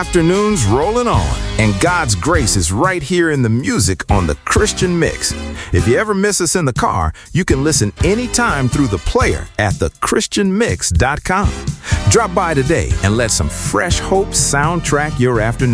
afternoon's rolling on, and God's grace is right here in the music on the Christian Mix. If you ever miss us in the car, you can listen anytime through the player at thechristianmix.com. Drop by today and let some fresh hope soundtrack your afternoon.